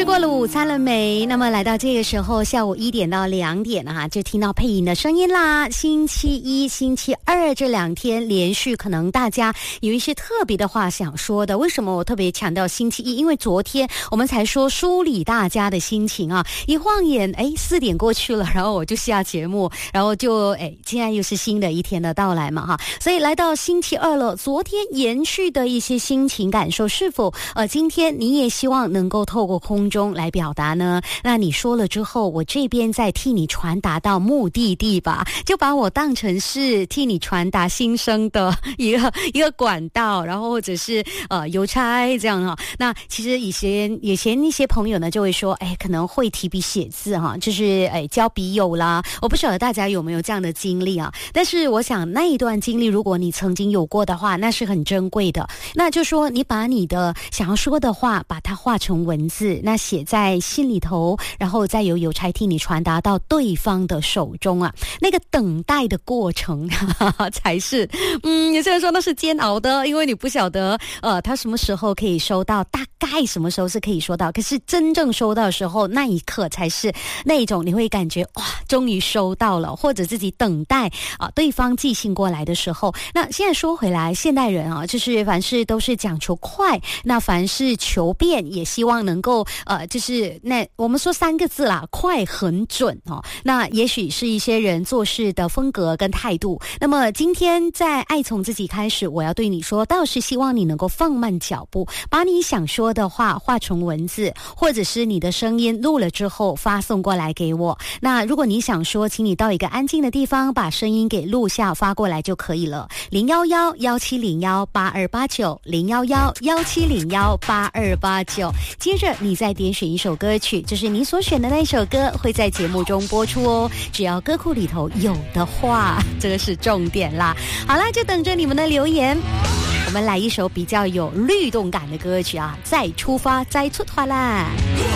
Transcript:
过了午餐了没？那么来到这个时候，下午1点到2点啊，就听到配音的声音啦。星期一、星期二这2天连续，可能大家有一些特别的话想说的。为什么我特别强调星期一？因为昨天我们才说梳理大家的心情啊，一晃眼4点过去了，然后我就下节目，然后就现在又是新的一天的到来嘛哈，所以来到星期二了，昨天延续的一些心情感受，是否今天你也希望能够透过空中来表达呢？那你说了之后，我这边再替你传达到目的地吧，就把我当成是替你传达心声的一个管道，然后或者是邮差这样哈。那其实以前一些朋友呢就会说，可能会提笔写字哈，就是交笔友啦。我不晓得大家有没有这样的经历啊？但是我想那一段经历，如果你曾经有过的话，那是很珍贵的。那就说你把你的想要说的话，把它化成文字，那写在心里头，然后再由邮差替你传达到对方的手中啊。那个等待的过程才是有些人说那是煎熬的，因为你不晓得他什么时候可以收到，大概什么时候是可以收到，可是真正收到的时候，那一刻才是那一种你会感觉哇，终于收到了，或者自己等待对方寄信过来的时候。那现在说回来，现代人就是凡事都是讲求快，那凡事求变，也希望能够就是那我们说3个字啦，快很准那也许是一些人做事的风格跟态度。那么今天在爱从自己开始，我要对你说，倒是希望你能够放慢脚步，把你想说的话化成文字，或者是你的声音录了之后发送过来给我。那如果你想说，请你到一个安静的地方把声音给录下发过来就可以了。011-1701-8289 011-1701-8289。接着你再点选一首歌曲，就是你所选的那首歌会在节目中播出哦，只要歌库里头有的话，这个是重点啦。好啦，就等着你们的留言。我们来一首比较有律动感的歌曲啊，再出发啦。